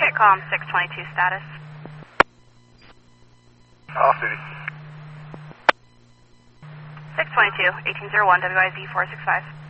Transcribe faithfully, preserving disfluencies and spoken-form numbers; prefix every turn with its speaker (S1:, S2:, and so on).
S1: Catcom six twenty-two status.
S2: Off duty.
S1: six twenty-two, eighteen oh one, W I Z four six five.